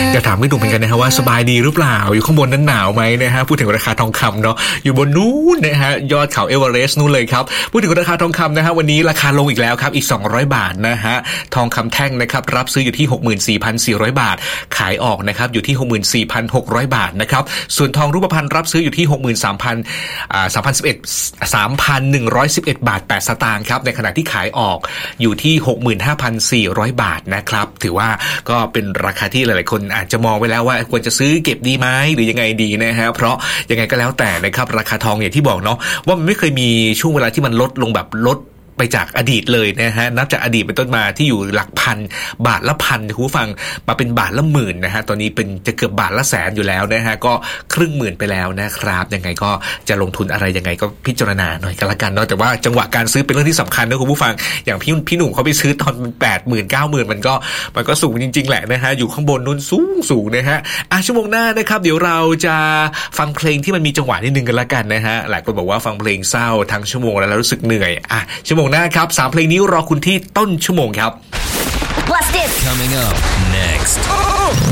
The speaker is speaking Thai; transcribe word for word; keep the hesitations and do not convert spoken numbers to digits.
จะถามพี่หนุ่มเหมือนกันนะฮะว่าสบายดีหรือเปล่าอยู่ข้างบนนั้นหนาวไหมนะฮะพูดถึงราคาทองคำเนาะอยู่บนนู้นนะฮะยอดเขาเอเวอเรสต์นู้นเลยครับพูดถึงราคาทองคำนะฮะวันนี้ราคาลงอีกแล้วครับอีกสองร้อยบาทนะฮะทองคำแท่งนะครับรับซื้ออยู่ที่ หกหมื่นสี่พันสี่ร้อย บาทขายออกนะครับอยู่ที่ หกหมื่นสี่พันหกร้อย บาทนะครับส่วนทองรูปพรรณรับซื้ออยู่ที่ หกหมื่นสามพัน อ่า สามพันสิบเอ็ด สามพันหนึ่งร้อยสิบเอ็ด บาทแปดสตางค์ครับในขณะที่ขายออกอยู่ที่ หกหมื่นห้าพันสี่ร้อย บาทนะครับถือว่าก็เป็นราคาที่หลายๆคนอาจจะมองไว้แล้วว่าควรจะซื้อเก็บดีไหมหรือยังไงดีนะฮะเพราะยังไงก็แล้วแต่นะครับราคาทองอย่างที่บอกเนาะว่ามันไม่เคยมีช่วงเวลาที่มันลดลงแบบลดไปจากอดีตเลยนะฮะนับจากอดีตเป็นต้นมาที่อยู่หลักพันบาทละพันคุณผู้ฟังมาเป็นบาทละหมื่นนะฮะตอนนี้เป็นจะเกือบบาทละแสนอยู่แล้วนะฮะก็ครึ่งหมื่นไปแล้วนะครับยังไงก็จะลงทุนอะไรยังไงก็พิจารณาหน่อยก็แล้วกันเนาะแต่ว่าจังหวะการซื้อเป็นเรื่องที่สำคัญนะคุณผู้ฟังอย่างพี่พี่หนุ่มเขาไปซื้อตอนแปดหมื่นเก้าหมื่นมันก็มันก็สูงจริงๆแหละนะฮะอยู่ข้างบนนู้นสูงสูงนะฮะอ่ะชั่วโมงหน้านะครับเดี๋ยวเราจะฟังเพลงที่มันมีจังหวะนิดนึงกันละกันนะฮะหลายคนบอกว่าฟังเพลงเศร้าทั้งชั่วโมงแล้วรู้สึกเหนื่อยอ่ะชั่วโมงหน้าครับสามเพลงนี้รอคุณที่ต้นชั่วโมงครับ Blast it! Coming up next